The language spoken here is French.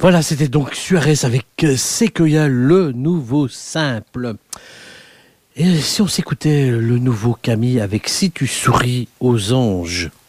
Voilà, c'était donc Suarez avec Sequoia, le nouveau simple. Et si on s'écoutait le nouveau Camille avec Si tu souris aux anges?